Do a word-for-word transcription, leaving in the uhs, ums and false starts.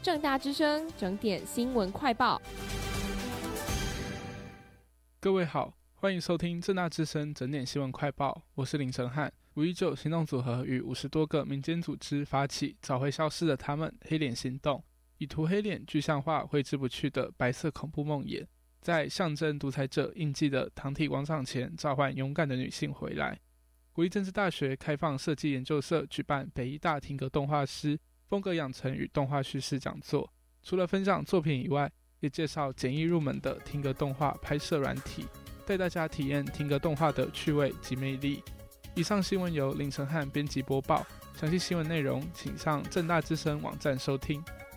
政大之声整点新闻快报。 各位好，欢迎收听政大之声整点新闻快报，我是林承翰。五一九行动组合与五十多个民间组织发起找回消失的他们黑脸行动，以涂黑脸具象化挥之不去的白色恐怖梦魇，在象征独裁者印记的唐体广场前召唤勇敢的女性回来。国立政治大学开放设计研究社举办北医大停格动画师风格养成与动画叙事讲座，除了分享作品以外，也介绍简易入门的停格动画拍摄软体，带大家体验停格动画的趣味及魅力。以上新闻由林承翰编辑播报，详细新闻内容请上政大之声网站收听。